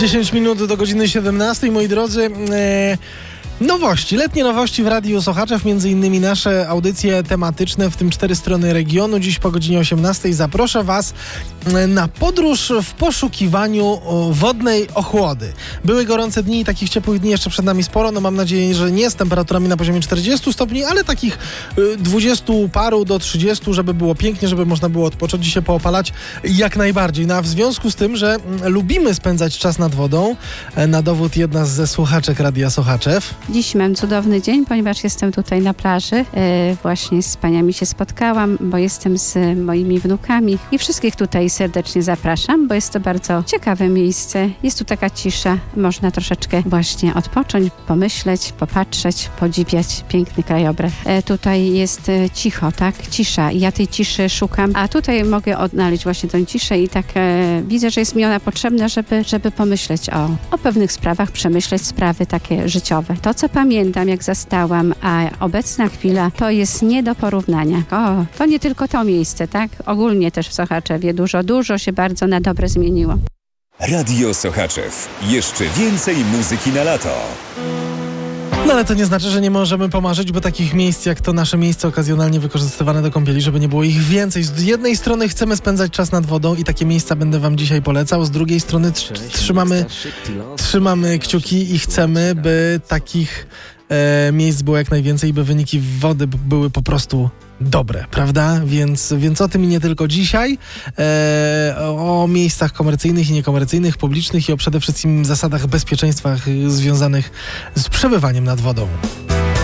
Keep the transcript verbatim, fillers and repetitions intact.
dziesięć minut do godziny siedemnastej, moi drodzy. E, nowości, letnie nowości w Radiu Sochaczew, między innymi nasze audycje tematyczne, w tym cztery strony regionu. Dziś po godzinie osiemnastej zaproszę Was na podróż w poszukiwaniu wodnej ochłody. Były gorące dni i takich ciepłych dni jeszcze przed nami sporo. No mam nadzieję, że nie z temperaturami na poziomie czterdziestu stopni, ale takich dwudziestu paru do trzydziestu, żeby było pięknie, żeby można było odpocząć i się poopalać jak najbardziej. No a w związku z tym, że lubimy spędzać czas nad wodą, na dowód jedna ze słuchaczek Radia Sochaczew. Dziś mam cudowny dzień, ponieważ jestem tutaj na plaży. E, właśnie z paniami się spotkałam, bo jestem z moimi wnukami i wszystkich tutaj serdecznie zapraszam, bo jest to bardzo ciekawe miejsce. Jest tu taka cisza, można troszeczkę właśnie odpocząć, pomyśleć, popatrzeć, podziwiać piękny krajobraz. E, tutaj jest e, cicho, tak? Cisza. I ja tej ciszy szukam, a tutaj mogę odnaleźć właśnie tę ciszę i tak e, widzę, że jest mi ona potrzebna, żeby, żeby pomyśleć o, o pewnych sprawach, przemyśleć sprawy takie życiowe. To, co pamiętam, jak zastałam, a obecna chwila, to jest nie do porównania. O, to nie tylko to miejsce, tak? Ogólnie też w Sochaczewie dużo, dużo się bardzo na dobre zmieniło. Radio Sochaczew. Jeszcze więcej muzyki na lato. No ale to nie znaczy, że nie możemy pomarzyć, bo takich miejsc jak to nasze miejsce okazjonalnie wykorzystywane do kąpieli, żeby nie było ich więcej. Z jednej strony chcemy spędzać czas nad wodą i takie miejsca będę wam dzisiaj polecał, z drugiej strony tr- trzymamy, trzymamy kciuki i chcemy, by takich e, miejsc było jak najwięcej, by wyniki wody były po prostu dobre, prawda? Więc, więc o tym i nie tylko dzisiaj, e, o miejscach komercyjnych i niekomercyjnych, publicznych i o przede wszystkim zasadach bezpieczeństwa związanych z przebywaniem nad wodą.